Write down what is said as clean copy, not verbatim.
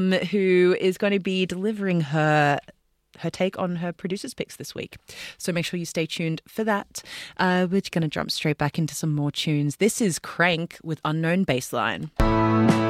who is going to be delivering her take on her producer's picks this week. So make sure you stay tuned for that. We're going to jump straight back into some more tunes. This is Crank with Unknown Bassline.